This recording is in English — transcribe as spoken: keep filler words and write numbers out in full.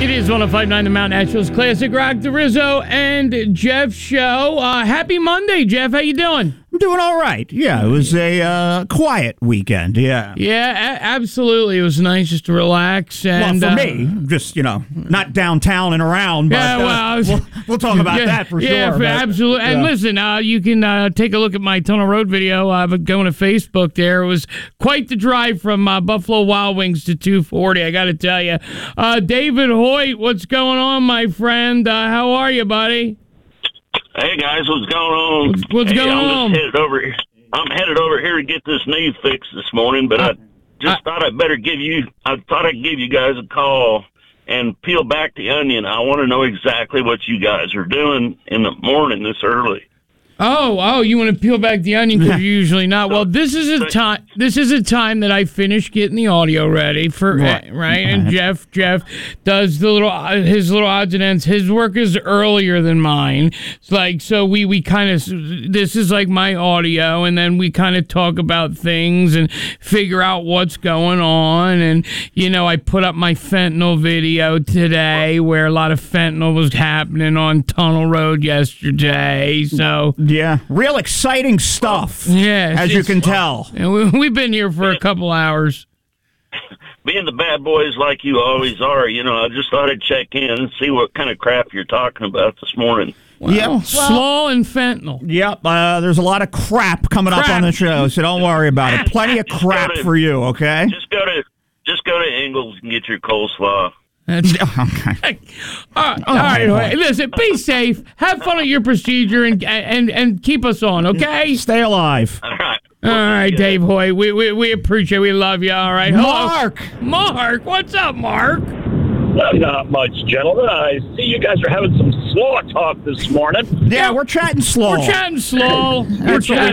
It is one oh five point nine The Mount Naturals Classic Rock, the Rizzo and Jeff show. Uh, happy Monday, Jeff. How you doing? I'm doing all right. Yeah, it was a uh, quiet weekend. Yeah. Yeah, a- absolutely. It was nice just to relax. And, well, for uh, me, just, you know, not downtown and around, but yeah, well, uh, was, we'll, we'll talk about yeah, that for yeah, sure. For, but, absolutely. And yeah. listen, uh, you can uh, take a look at my Tunnel Road video. I've been going to Facebook there. It was quite the drive from uh, Buffalo Wild Wings to two forty, I got to tell you. Uh, David Hoyt, what's going on, my friend? Uh, how are you, buddy? Hey guys, what's going on? What's, what's hey, going I'm on? Just headed over. I'm headed over here to get this knee fixed this morning, but Uh, I just I- thought I'd better give you. I thought I'd give you guys a call and peel back the onion. I want to know exactly what you guys are doing in the morning this early. Oh, oh, you want to peel back the onion because you're usually not. Well, this is a time. This is a time that I finish getting the audio ready for Right. uh, right. And Jeff, Jeff does the little uh, his little odds and ends. His work is earlier than mine. It's like so we we kind of this is like my audio, and then we kind of talk about things and figure out what's going on. And you know, I put up my fentanyl video today, where a lot of fentanyl was happening on Tunnel Road yesterday. So. Yeah, real exciting stuff. Yeah, as you it's- can tell. And we, we've been here for a couple hours. Being the bad boys like you always are, you know, I just thought I'd check in and see what kind of crap you're talking about this morning. Well, Yep. slaw and fentanyl. Yep, uh, there's a lot of crap coming up Crap. on the show, so don't worry about it. Plenty of crap Just go to- for you, okay? Just go to just go to Ingles and get your coleslaw. That's, Okay. all right, all right, all right. Listen, be safe. Have fun at your procedure and and and keep us on, okay? Stay alive. All right. All right, Dave Hoy. We we we appreciate. We love you. All right, hello, Mark! Mark, what's up, Mark? Well, not much, gentlemen. I see you guys are having some slaw talk this morning. Yeah, we're chatting slow. We're chatting slow. We're That's what we chatting